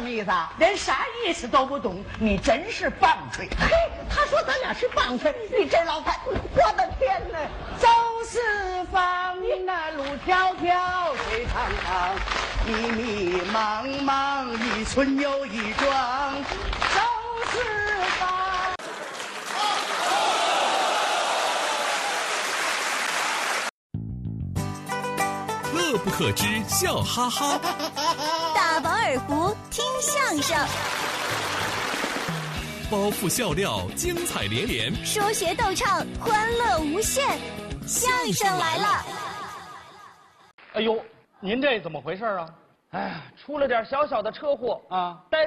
么意思啊？ 连啥意思都不懂，你真是棒槌！ 嘿，他说咱俩是棒槌，你这老太，我的天哪！ 走四方，那路迢迢，水长长，迷迷茫茫，一村又一庄，走四方。 乐不可支，笑哈哈。 大饱耳福，听相声。 包袱笑料，精彩连连。 说学逗唱，欢乐无限。相声来了！ 哎呦，您这怎么回事啊？哎呀，出了点小小的车祸啊！